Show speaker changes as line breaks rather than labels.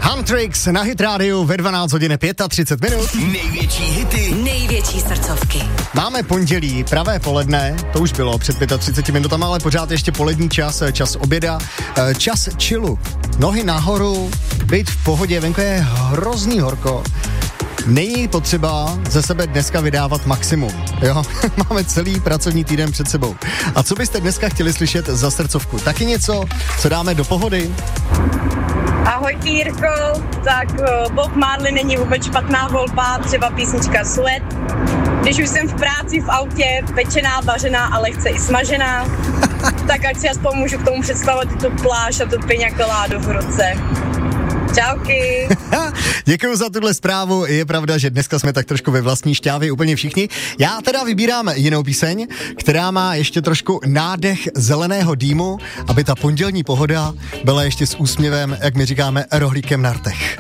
Huntrix na Hit rádiu ve 12 hodin 35 minut.
Největší hity,
největší srdcovky.
Máme pondělí, pravé poledne, to už bylo před 35 minutami, ale pořád ještě polední čas oběda, čas chillu. Nohy nahoru, být v pohodě, venku je hrozný horko. Není potřeba ze sebe dneska vydávat maximum, jo? Máme celý pracovní týden před sebou. A co byste dneska chtěli slyšet za srdcovku? Taky něco, co dáme do pohody?
Ahoj Jirko, tak Bob Marley není vůbec špatná volba, třeba písnička Sweat. Když už jsem v práci, v autě, pečená, vařená a lehce i smažená, tak ať si aspoň můžu k tomu představovat i tu pláž a tu piña coladu v ruce. Čauky.
Děkuju za tuhle zprávu. Je pravda, že dneska jsme tak trošku ve vlastní šťávě úplně všichni. Já teda vybírám jinou píseň, která má ještě trošku nádech zeleného dýmu, aby ta pondělní pohoda byla ještě s úsměvem, jak my říkáme, rohlíkem na rtech.